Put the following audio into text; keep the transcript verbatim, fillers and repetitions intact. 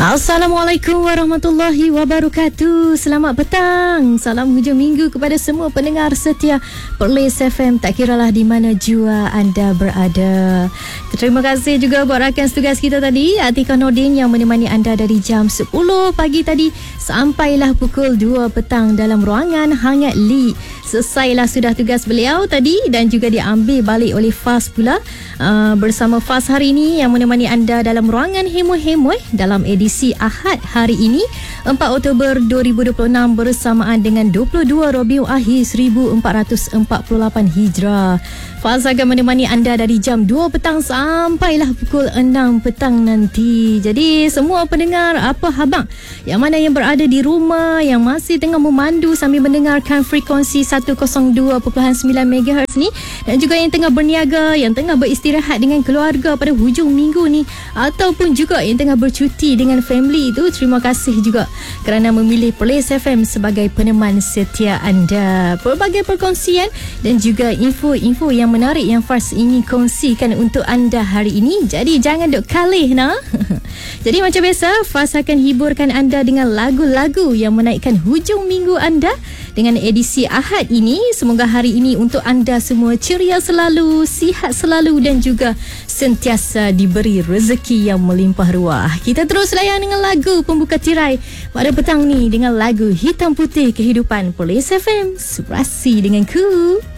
Assalamualaikum warahmatullahi wabarakatuh. Selamat petang. Salam hujung minggu kepada semua pendengar setia Perlis F M, tak kiralah di mana jua anda berada. Terima kasih juga buat rakan tugas kita tadi, Atika Nordin, yang menemani anda dari jam sepuluh pagi tadi sampailah pukul dua petang dalam ruangan hangat Li. Selesailah sudah tugas beliau tadi dan juga diambil balik oleh Faz pula. Uh, bersama Faz hari ini yang menemani anda dalam ruangan Hemoy-Hemoy dalam edisi Ahad hari ini empat Oktober dua ribu dua puluh enam bersamaan dengan dua puluh dua Rabiul Akhir seribu empat ratus empat puluh lapan Hijrah. Faz akan menemani anda dari jam dua petang sampailah pukul enam petang nanti. Jadi semua pendengar apa khabar yang mana yang berada di rumah, yang masih tengah memandu sambil mendengarkan frekuensi seratus dua perpuluhan sembilan megahertz ni, dan juga yang tengah berniaga, yang tengah beristirahat dengan keluarga pada hujung minggu ni, ataupun juga yang tengah bercuti dengan family itu, terima kasih juga kerana memilih Perlis F M sebagai peneman setia anda. Pelbagai perkongsian dan juga info-info yang menarik yang Faz ingin kongsikan untuk anda hari ini. Jadi jangan duk kalih nah. Jadi macam biasa, Faz akan hiburkan anda dengan lagu-lagu yang menaikkan hujung minggu anda dengan edisi Ahad ini. Semoga hari ini untuk anda semua ceria selalu, sihat selalu dan juga sentiasa diberi rezeki yang melimpah ruah. Kita terus layan dengan lagu pembuka tirai pada petang ni dengan lagu Hitam Putih Kehidupan Perlis F M. Surasi dengan ku.